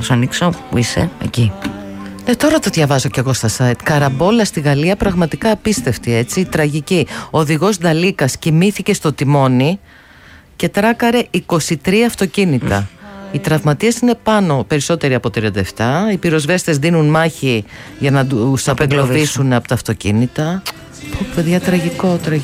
σου ανοίξω που είσαι εκεί. Τώρα το διαβάζω κι εγώ στα site. Καραμπόλα στη Γαλλία, πραγματικά απίστευτη, έτσι, τραγική. Ο οδηγός Νταλίκας κοιμήθηκε στο τιμόνι και τράκαρε 23 αυτοκίνητα. Οι τραυματίες είναι πάνω, περισσότεροι από 37. Οι πυροσβέστες δίνουν μάχη για να τους απεγκλωβίσουν από τα αυτοκίνητα. Παιδιά, τραγικό.